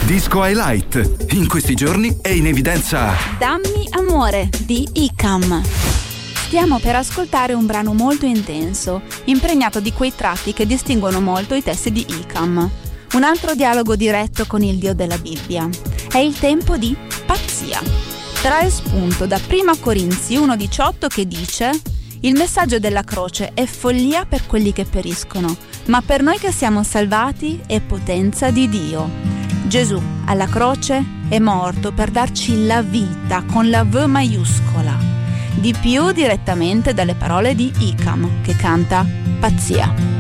Disco Highlight. In questi giorni è in evidenza Dammi amore di ICAM. Stiamo per ascoltare un brano molto intenso, impregnato di quei tratti che distinguono molto i testi di ICAM. Un altro dialogo diretto con il Dio della Bibbia. È il tempo di pazzia. Trae spunto da 1 Corinzi 1,18 che dice: il messaggio della croce è follia per quelli che periscono, ma per noi che siamo salvati è potenza di Dio. Gesù alla croce è morto per darci la vita con la V maiuscola. Di più direttamente dalle parole di ICAM che canta Pazzia.